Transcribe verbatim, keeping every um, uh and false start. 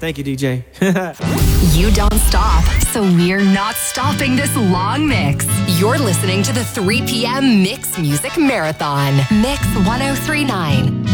Thank you, D J. You don't stop, so we're not stopping this long mix. You're listening to the three p.m. Mix Music Marathon. Mix one oh three point nine.